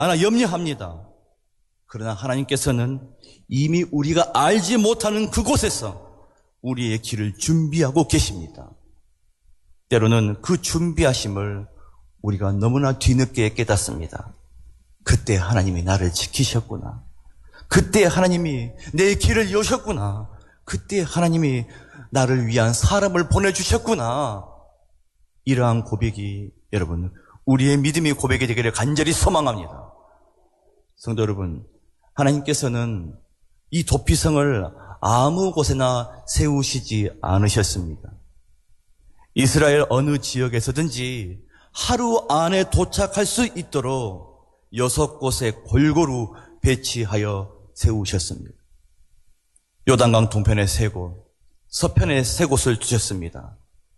염려합니다. 그러나 하나님께서는 이미 우리가 알지 못하는 그곳에서 우리의 길을 준비하고 계십니다. 때로는 그 준비하심을 우리가 너무나 뒤늦게 깨닫습니다. 그때 하나님이 나를 지키셨구나. 그때 하나님이 내 길을 여셨구나. 그때 하나님이 나를 위한 사람을 보내주셨구나. 이러한 고백이 여러분 우리의 믿음의 고백이 되기를 간절히 소망합니다. 성도 여러분, 하나님께서는 이 도피성을 아무 곳에나 세우시지 않으셨습니다. 이스라엘 어느 지역에서든지 하루 안에 도착할 수 있도록 6곳에 골고루 배치하여 세우셨습니다. 요단강 동편에 3곳, 서편에 3곳을 두셨습니다.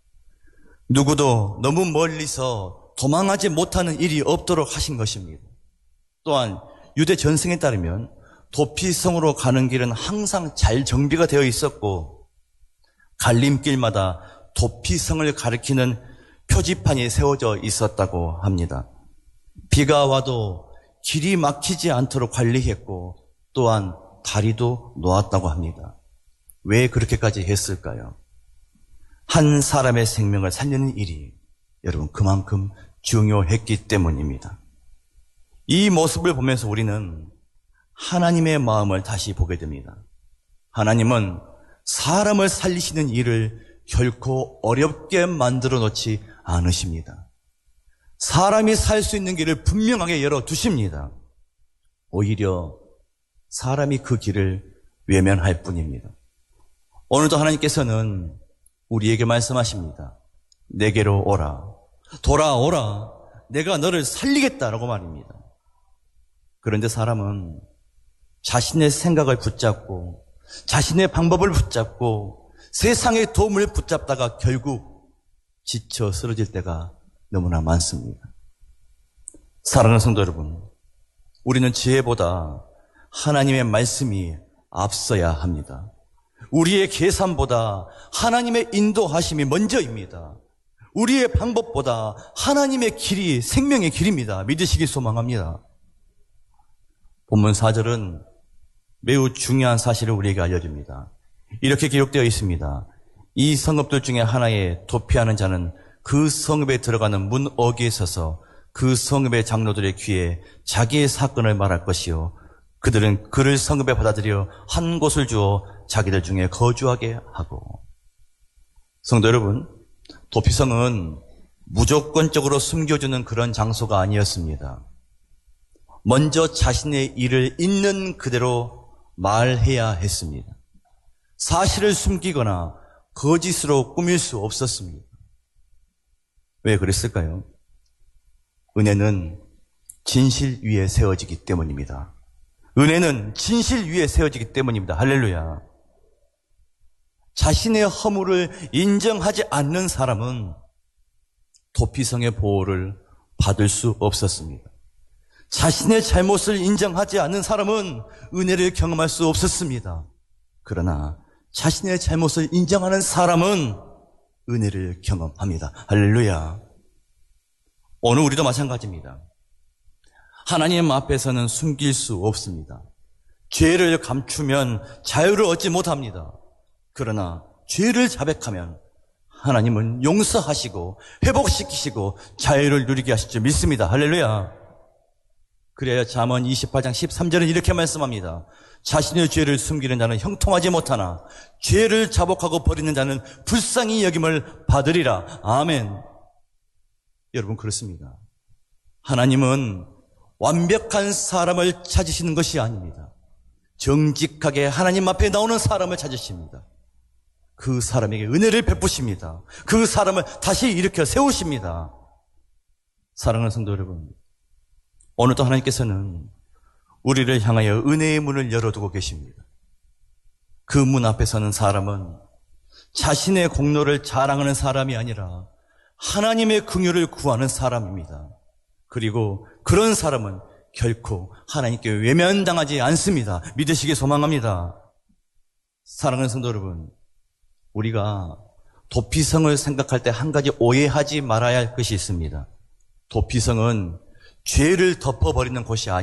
누구도 너무 멀리서 도망하지 못하는 일이 없도록 하신 것입니다. 또한 유대 전승에 따르면 도피성으로 가는 길은 항상 잘 정비가 되어 있었고 갈림길마다 도피성을 가리키는 표지판이 세워져 있었다고 합니다. 비가 와도 길이 막히지 않도록 관리했고 또한 다리도 놓았다고 합니다. 왜 그렇게까지 했을까요? 한 사람의 생명을 살리는 일이 여러분 그만큼 중요했기 때문입니다. 이 모습을 보면서 우리는 하나님의 마음을 다시 보게 됩니다. 하나님은 사람을 살리시는 일을 결코 어렵게 만들어 놓지 않으십니다. 사람이 살 수 있는 길을 분명하게 열어두십니다. 오히려 사람이 그 길을 외면할 뿐입니다. 오늘도 하나님께서는 우리에게 말씀하십니다. 내게로 오라. 돌아오라. 내가 너를 살리겠다라고 말입니다. 그런데 사람은 자신의 생각을 붙잡고 자신의 방법을 붙잡고 세상의 도움을 붙잡다가 결국 지쳐 쓰러질 때가 너무나 많습니다. 사랑하는 성도 여러분, 우리는 지혜보다 하나님의 말씀이 앞서야 합니다. 우리의 계산보다 하나님의 인도하심이 먼저입니다. 우리의 방법보다 하나님의 길이 생명의 길입니다. 믿으시기 소망합니다. 본문 4절은 매우 중요한 사실을 우리에게 알려줍니다. 이렇게 기록되어 있습니다. 이 성읍들 중에 하나에 도피하는 자는 그 성읍에 들어가는 문 어귀에 서서 그 성읍의 장로들의 귀에 자기의 사건을 말할 것이요 그들은 그를 성읍에 받아들여 한 곳을 주어 자기들 중에 거주하게 하고. 성도 여러분, 도피성은 무조건적으로 숨겨주는 그런 장소가 아니었습니다. 먼저 자신의 일을 있는 그대로 말해야 했습니다. 사실을 숨기거나 거짓으로 꾸밀 수 없었습니다. 왜 그랬을까요? 은혜는 진실 위에 세워지기 때문입니다. 은혜는 진실 위에 세워지기 때문입니다. 할렐루야. 자신의 허물을 인정하지 않는 사람은 도피성의 보호를 받을 수 없었습니다. 자신의 잘못을 인정하지 않는 사람은 은혜를 경험할 수 없었습니다. 그러나 자신의 잘못을 인정하는 사람은 은혜를 경험합니다. 할렐루야. 오늘 우리도 마찬가지입니다. 하나님 앞에서는 숨길 수 없습니다. 죄를 감추면 자유를 얻지 못합니다. 그러나 죄를 자백하면 하나님은 용서하시고 회복시키시고 자유를 누리게 하실 줄 믿습니다. 할렐루야. 그래야 잠언 28장 13절은 이렇게 말씀합니다. 자신의 죄를 숨기는 자는 형통하지 못하나 죄를 자복하고 버리는 자는 불쌍히 여김을 받으리라. 아멘. 여러분 그렇습니다. 하나님은 완벽한 사람을 찾으시는 것이 아닙니다. 정직하게 하나님 앞에 나오는 사람을 찾으십니다. 그 사람에게 은혜를 베푸십니다. 그 사람을 다시 일으켜 세우십니다. 사랑하는 성도 여러분, 오늘도 하나님께서는 우리를 향하여 은혜의 문을 열어두고 계십니다. 그 문 앞에 서는 사람은 자신의 공로를 자랑하는 사람이 아니라 하나님의 긍휼을 구하는 사람입니다. 그리고 그런 사람은 결코 하나님께 외면당하지 않습니다. 믿으시기 소망합니다. 사랑하는 성도 여러분, 우리가 도피성을 생각할 때 한 가지 오해하지 말아야 할 것이 있습니다. 도피성은 죄를 덮어버리는 곳이